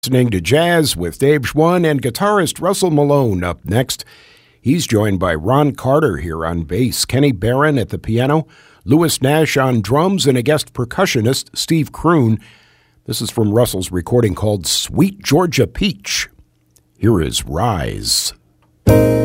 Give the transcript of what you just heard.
Listening to Jazz with Dave Schwann and guitarist Russell Malone up next. He's joined by Ron Carter here on bass, Kenny Barron at the piano, Louis Nash on drums, and a guest percussionist, Steve Kroon. This is from Russell's recording called Sweet Georgia Peach. Here is Rise.